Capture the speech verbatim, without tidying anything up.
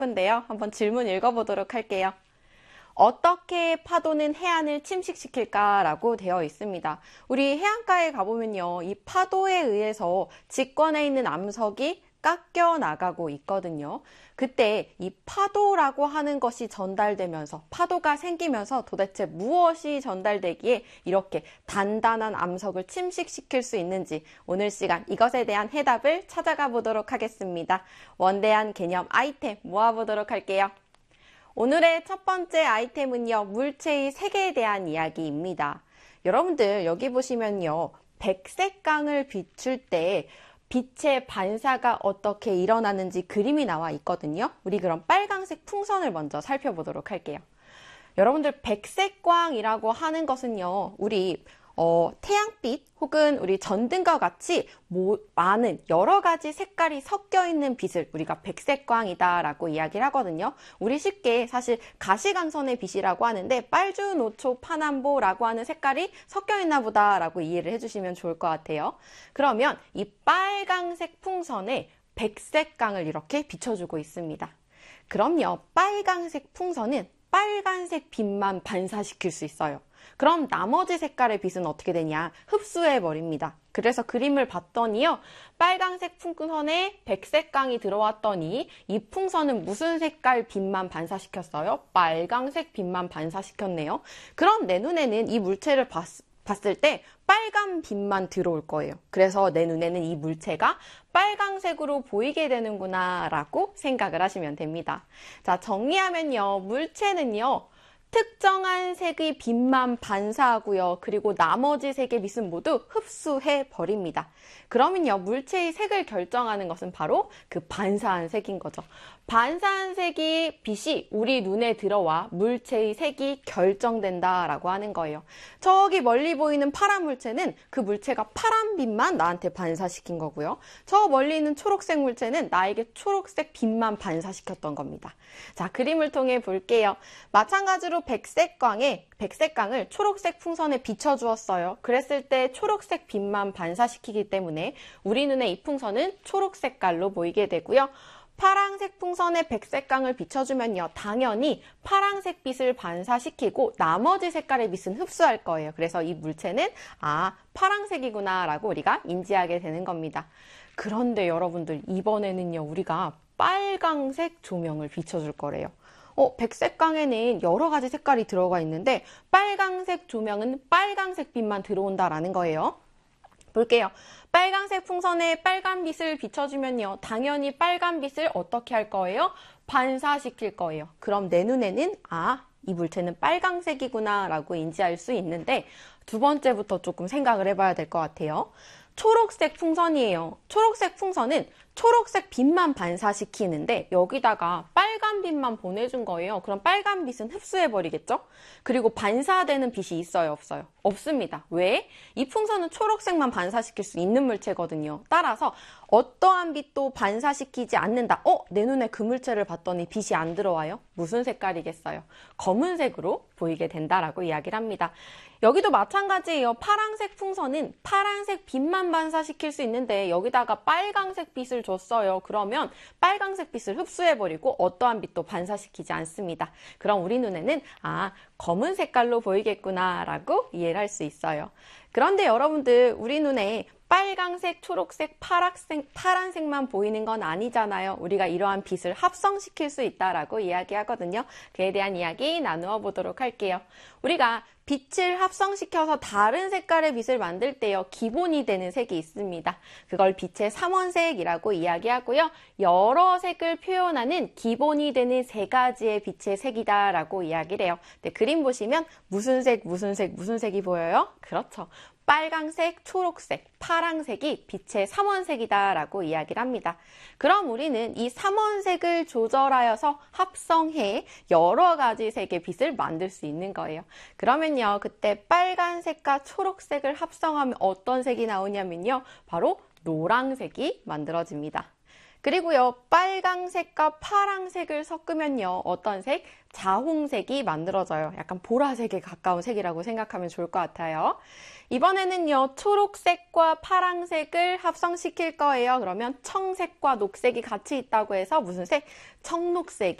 싶은데요. 한번 질문 읽어보도록 할게요. 어떻게 파도는 해안을 침식시킬까라고 되어 있습니다. 우리 해안가에 가보면요. 이 파도에 의해서 직권에 있는 암석이 깎여 나가고 있거든요. 그때 이 파도라고 하는 것이 전달되면서 파도가 생기면서 도대체 무엇이 전달되기에 이렇게 단단한 암석을 침식시킬 수 있는지 오늘 시간 이것에 대한 해답을 찾아가 보도록 하겠습니다. 원대한 개념 아이템 모아보도록 할게요. 오늘의 첫 번째 아이템은요. 물체의 색에 대한 이야기입니다. 여러분들 여기 보시면요. 백색광을 비출 때 빛의 반사가 어떻게 일어나는지 그림이 나와 있거든요. 우리 그럼 빨강색 풍선을 먼저 살펴보도록 할게요. 여러분들 백색광이라고 하는 것은요. 우리 어, 태양빛 혹은 우리 전등과 같이 모, 많은 여러 가지 색깔이 섞여 있는 빛을 우리가 백색광이다 라고 이야기를 하거든요. 우리 쉽게 사실 가시광선의 빛이라고 하는데 빨주, 노초, 파남보라고 하는 색깔이 섞여 있나 보다 라고 이해를 해주시면 좋을 것 같아요. 그러면 이 빨강색 풍선에 백색광을 이렇게 비춰주고 있습니다. 그럼요. 빨강색 풍선은 빨간색 빛만 반사시킬 수 있어요. 그럼 나머지 색깔의 빛은 어떻게 되냐? 흡수해버립니다. 그래서 그림을 봤더니요. 빨간색 풍선에 백색광이 들어왔더니 이 풍선은 무슨 색깔 빛만 반사시켰어요? 빨강색 빛만 반사시켰네요. 그럼 내 눈에는 이 물체를 봤, 봤을 때 빨간 빛만 들어올 거예요. 그래서 내 눈에는 이 물체가 빨강색으로 보이게 되는구나 라고 생각을 하시면 됩니다. 자, 정리하면요. 물체는요. 특정한 색의 빛만 반사하고요. 그리고 나머지 색의 빛은 모두 흡수해 버립니다. 그러면요. 물체의 색을 결정하는 것은 바로 그 반사한 색인 거죠. 반사한 색이 빛이 우리 눈에 들어와 물체의 색이 결정된다라고 하는 거예요. 저기 멀리 보이는 파란 물체는 그 물체가 파란 빛만 나한테 반사시킨 거고요. 저 멀리 있는 초록색 물체는 나에게 초록색 빛만 반사시켰던 겁니다. 자, 그림을 통해 볼게요. 마찬가지로 백색광에 백색광을 초록색 풍선에 비춰주었어요. 그랬을 때 초록색 빛만 반사시키기 때문에 우리 눈에 이 풍선은 초록 색깔로 보이게 되고요. 파란색 풍선에 백색광을 비춰주면요. 당연히 파란색 빛을 반사시키고 나머지 색깔의 빛은 흡수할 거예요. 그래서 이 물체는 아, 파란색이구나 라고 우리가 인지하게 되는 겁니다. 그런데 여러분들 이번에는요. 우리가 빨강색 조명을 비춰줄 거래요. 어, 백색광에는 여러 가지 색깔이 들어가 있는데 빨강색 조명은 빨강색 빛만 들어온다라는 거예요. 볼게요. 빨강색 풍선에 빨간 빛을 비춰주면요. 당연히 빨간 빛을 어떻게 할 거예요? 반사시킬 거예요. 그럼 내 눈에는 아, 이 물체는 빨강색이구나 라고 인지할 수 있는데 두 번째부터 조금 생각을 해봐야 될 것 같아요. 초록색 풍선이에요. 초록색 풍선은 초록색 빛만 반사시키는데 여기다가 빨간 빛만 보내준 거예요. 그럼 빨간 빛은 흡수해버리겠죠? 그리고 반사되는 빛이 있어요? 없어요? 없습니다. 왜? 이 풍선은 초록색만 반사시킬 수 있는 물체거든요. 따라서 어떠한 빛도 반사시키지 않는다. 어? 내 눈에 그 물체를 봤더니 빛이 안 들어와요? 무슨 색깔이겠어요? 검은색으로 보이게 된다라고 이야기를 합니다. 여기도 마찬가지예요. 파란색 풍선은 파란색 빛만 반사시킬 수 있는데 여기다가 빨강색 빛을 줬어요. 그러면 빨강색 빛을 흡수해버리고 어떠한 빛도 반사시키지 않습니다. 그럼 우리 눈에는 아, 검은 색깔로 보이겠구나 라고 이해를 할 수 있어요. 그런데 여러분들 우리 눈에 빨강색, 초록색, 파란색, 파란색만 보이는 건 아니잖아요. 우리가 이러한 빛을 합성시킬 수 있다라고 이야기하거든요. 그에 대한 이야기 나누어 보도록 할게요. 우리가 빛을 합성시켜서 다른 색깔의 빛을 만들 때요. 기본이 되는 색이 있습니다. 그걸 빛의 삼원색이라고 이야기하고요. 여러 색을 표현하는 기본이 되는 세 가지의 빛의 색이다라고 이야기를 해요. 네, 그림 보시면 무슨 색, 무슨 색, 무슨 색이 보여요? 그렇죠. 빨강색, 초록색, 파랑색이 빛의 삼원색이다 라고 이야기를 합니다. 그럼 우리는 이 삼원색을 조절하여서 합성해 여러 가지 색의 빛을 만들 수 있는 거예요. 그러면요, 그때 빨간색과 초록색을 합성하면 어떤 색이 나오냐면요, 바로 노란색이 만들어집니다. 그리고요, 빨강색과 파랑색을 섞으면요, 어떤 색? 자홍색이 만들어져요. 약간 보라색에 가까운 색이라고 생각하면 좋을 것 같아요. 이번에는요, 초록색과 파랑색을 합성시킬 거예요. 그러면 청색과 녹색이 같이 있다고 해서 무슨 색? 청록색이